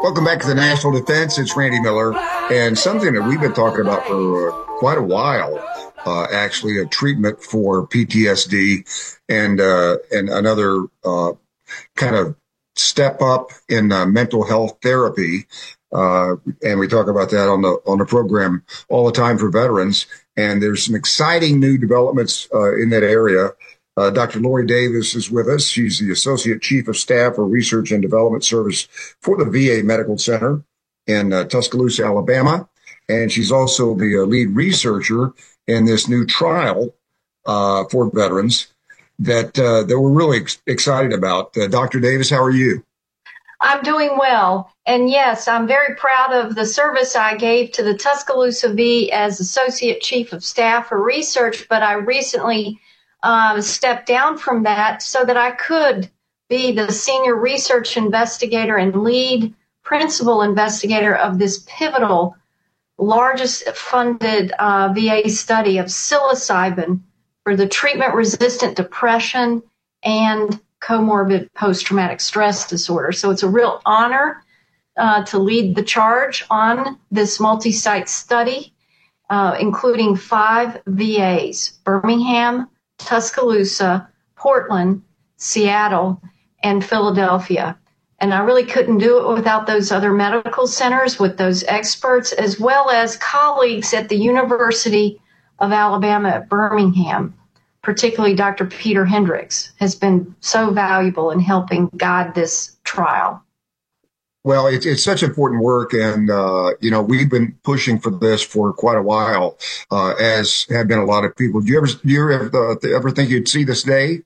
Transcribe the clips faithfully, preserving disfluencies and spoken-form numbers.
Welcome back to the National Defense. It's Randy Miller, and something that we've been talking about for uh, quite a while, uh, actually, a treatment for P T S D and uh, and another uh, kind of step up in uh, mental health therapy. Uh, and we talk about that on the on the program all the time for veterans. And there's some exciting new developments uh, in that area. Uh, Doctor Lori Davis is with us. She's the Associate Chief of Staff for Research and Development Service for the V A Medical Center in uh, Tuscaloosa, Alabama. And she's also the uh, lead researcher in this new trial uh, for veterans that, uh, that we're really ex- excited about. Uh, Doctor Davis, how are you? I'm doing well. And yes, I'm very proud of the service I gave to the Tuscaloosa V as Associate Chief of Staff for Research, but I recently uh, stepped down from that so that I could be the Senior Research Investigator and lead Principal Investigator of this pivotal, largest funded uh, V A study of psilocybin for the treatment-resistant depression and comorbid post-traumatic stress disorder. So it's a real honor uh, to lead the charge on this multi-site study, uh, including five V As, Birmingham, Tuscaloosa, Portland, Seattle, and Philadelphia. And I really couldn't do it without those other medical centers with those experts, as well as colleagues at the University of Alabama at Birmingham. Particularly Doctor Peter Hendricks has been so valuable in helping guide this trial. Well, it's it's such important work, and uh, you know we've been pushing for this for quite a while, uh, as have been a lot of people. Do you ever do you ever, uh, ever think you'd see this day?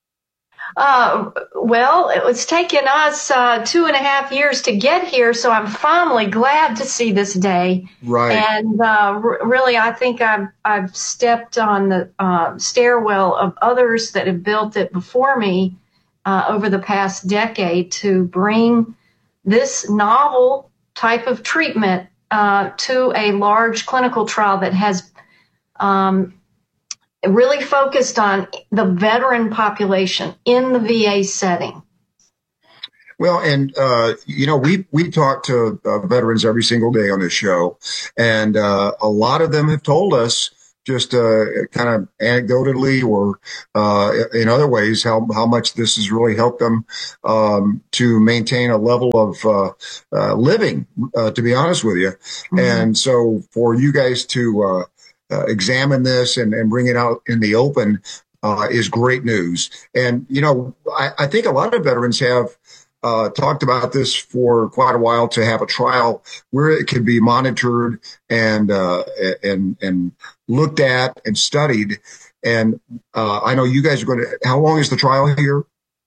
Uh, well, it's taken us uh, two and a half years to get here, so I'm finally glad to see this day. Right. And uh, r- really, I think I've, I've stepped on the uh, stairwell of others that have built it before me uh, over the past decade to bring this novel type of treatment uh, to a large clinical trial that has um, really focused on the veteran population in the V A setting. Well, and, uh, you know, we, we talk to uh, veterans every single day on this show, and uh, a lot of them have told us just uh, kind of anecdotally or uh, in other ways how, how much this has really helped them um, to maintain a level of uh, uh, living, uh, to be honest with you. Mm-hmm. And so for you guys to uh, Uh, examine this and, and bring it out in the open uh, is great news. And, you know, I, I think a lot of veterans have uh, talked about this for quite a while, to have a trial where it can be monitored and uh, and and looked at and studied. And uh, I know you guys are going to, how long is the trial here?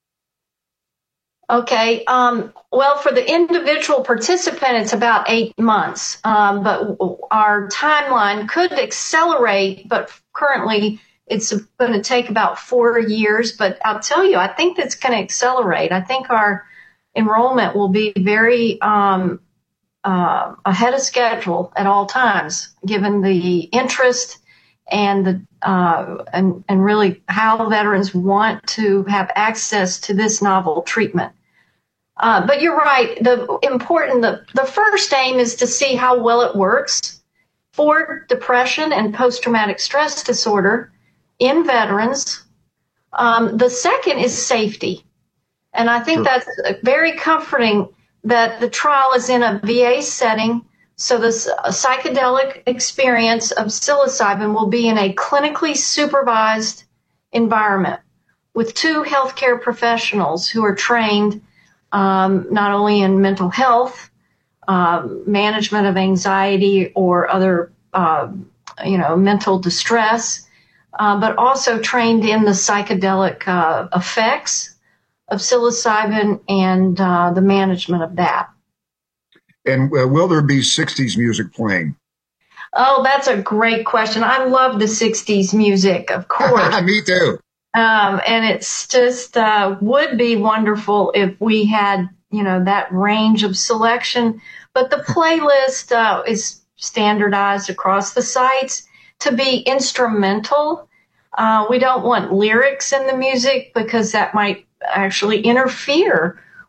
Okay. Um, well, for the individual participant, it's about eight months. Um, but our timeline could accelerate, but currently it's going to take about four years. But I'll tell you, I think that's going to accelerate. I think our enrollment will be very um, uh, ahead of schedule at all times, given the interest and the uh, and and really how veterans want to have access to this novel treatment. Uh, but you're right. The important, the, the first aim is to see how well it works for depression and post-traumatic stress disorder in veterans. Um, the second is safety. And I think sure. that's very comforting that the trial is in a V A setting. So this psychedelic experience of psilocybin will be in a clinically supervised environment with two healthcare professionals who are trained um, not only in mental health, um, management of anxiety or other, uh, you know, mental distress, uh, but also trained in the psychedelic uh, effects of psilocybin and uh, the management of that. And uh, will there be sixties music playing? Oh, that's a great question. I love the sixties music, of course. Me too. Um, and it's just uh, would be wonderful if we had, you know, that range of selection. But the playlist uh, is standardized across the sites to be instrumental. Uh, we don't want lyrics in the music because that might actually interfere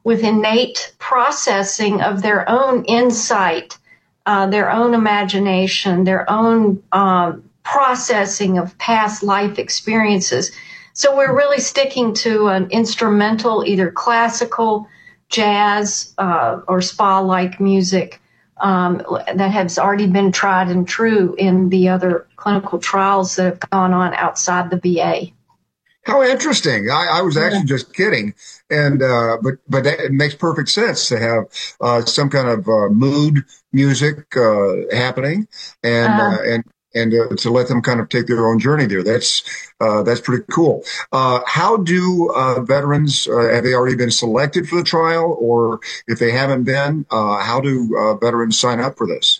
with innate processing of their own insight, uh, their own imagination, their own um, processing of past life experiences. So we're really sticking to an instrumental, either classical, jazz, uh, or spa-like music um, that has already been tried and true in the other clinical trials that have gone on outside the V A. How interesting. I, I was actually just kidding. And, uh, but, but that, it makes perfect sense to have, uh, some kind of, uh, mood music, uh, happening and, uh, uh, and, and, uh, to let them kind of take their own journey there. That's, uh, that's pretty cool. Uh, how do, uh, veterans, uh, have they already been selected for the trial? Or if they haven't been, uh, how do, uh, veterans sign up for this?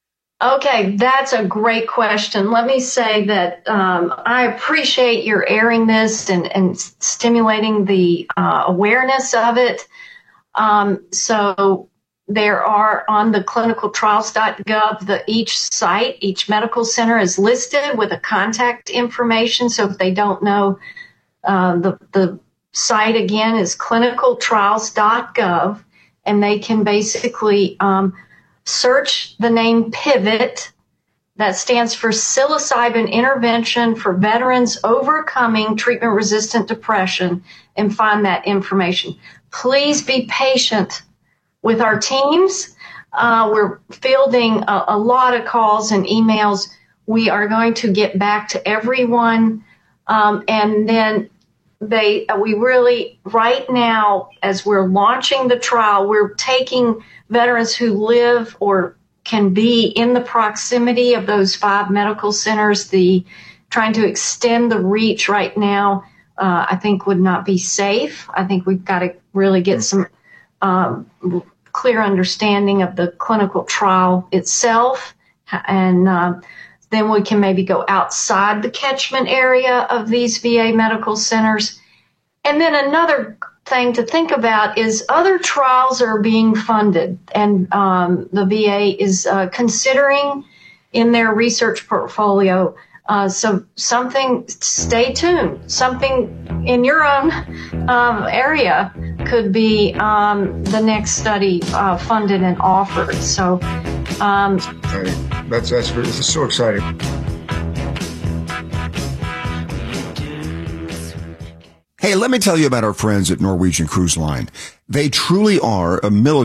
Okay, that's a great question. Let me say that um, I appreciate your airing this and, and stimulating the uh, awareness of it. Um, so there are on the clinical trials dot gov, the, each site, each medical center is listed with a contact information. So if they don't know, uh, the, the site again is clinical trials dot gov, and they can basically um, search the name PIVOT, that stands for Psilocybin Intervention for Veterans Overcoming Treatment-Resistant Depression, and find that information. Please be patient with our teams. Uh, we're fielding a, a lot of calls and emails. We are going to get back to everyone. Um, and then they, we really, right now, as we're launching the trial, we're taking veterans who live or can be in the proximity of those five medical centers. The trying to extend the reach right now, uh, I think would not be safe. I think we've got to really get some um, clear understanding of the clinical trial itself, and uh, then we can maybe go outside the catchment area of these V A medical centers. And then another thing to think about is other trials are being funded, and um, the V A is uh, considering in their research portfolio. Uh, so something, stay tuned. Something in your own um, area could be um, the next study uh, funded and offered. So um, that's that's that's so exciting. Hey, let me tell you about our friends at Norwegian Cruise Line. They truly are a military